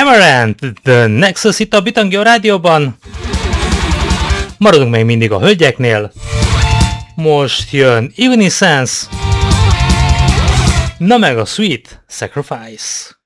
Amaranth, The Nexus itt a Bitangio rádióban. Maradunk még mindig a hölgyeknél. Most jön Evanescence. Na meg a Sweet Sacrifice.